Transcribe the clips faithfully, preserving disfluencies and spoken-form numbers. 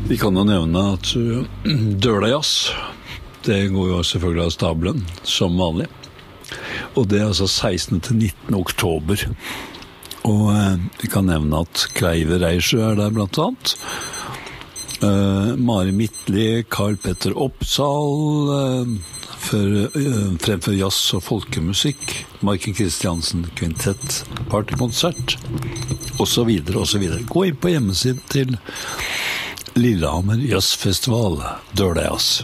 Vi kan jo nevne at Døla Jazz, det går jo selvfølgelig av stabelen, som vanlig. Og det er altså sekstende til nittende oktober. Og eh, vi kan nevne at Kleive Reisjø er der blant annet. Eh, Mari Midtli, Karl Petter Oppsal, eh, for, eh, fremfor jazz og folkemusikk, Maiken Kristiansen Kvintett, partykonsert, og så videre, og så videre. Gå inn på hjemmesiden til Lillehammer Jazzfestival, Døla Jazz.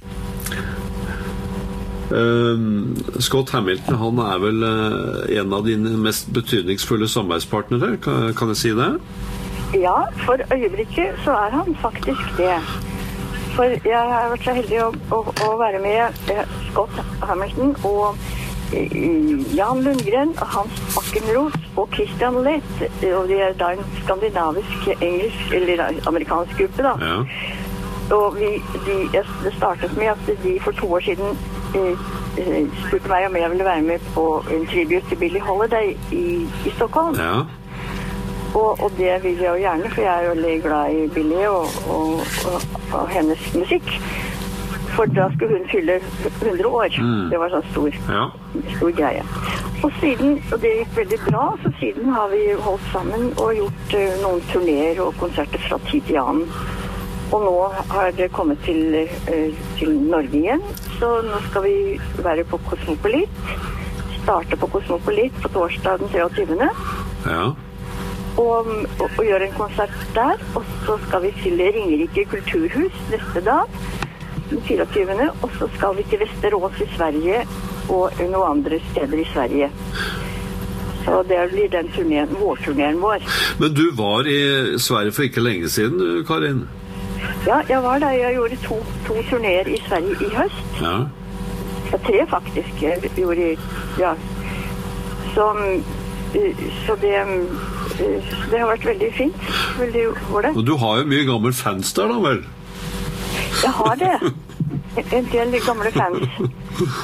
Uh, Scott Hamilton, han er vel uh, en av dine mest betydningsfulle samarbeidspartnere, kan, kan jeg si det? Ja, for øyeblikket så er han faktisk det. For jeg har vært så heldig å, å, å være med Scott Hamilton og Jan Lundgren, Hans Bakkenroth og Christian Lett, og de er da en skandinavisk, engelsk eller amerikansk gruppe da. Ja. Og vi, de, det startet med at de for to år siden eh, spurte meg om jeg ville være med på en tribute til Billie Holiday i, i Stockholm. Ja. Og, og det vil jeg jo gjerne, for jeg er jo veldig glad i Billie og, og, og, og hennes musikk. For da skulle hun fylle hundre år. Mm. Det var sånn stor, ja. stor greie. Og siden, og det gikk veldig bra, så siden har vi holdt sammen og gjort uh, noen turnéer og konserter fra tid til annen. Og nå har det kommet til, uh, til Norge igjen, så nå skal vi være på Kosmopolit. Starte på Kosmopolit på torsdag den treogtyvende Ja. Og, og, og gjøre en konsert der. Og så skal vi til Ringerike kulturhus neste dag, den fireogtyvende Og så skal vi til Västerås i Sverige og noen andre steder i Sverige. Så det blir den turneen, vårturneen vår. Men du var i Sverige for ikke lenge siden, Karin? Ja, jeg var der. Jeg gjorde to, to turneer i Sverige i høst. Ja. Ja, tre faktisk. Jeg gjorde, ja. Så, så det, det har vært veldig fint. Veldig ålreit. Og du har jo mye gammel fans der da, vel? Jeg har det. En del gamle fans.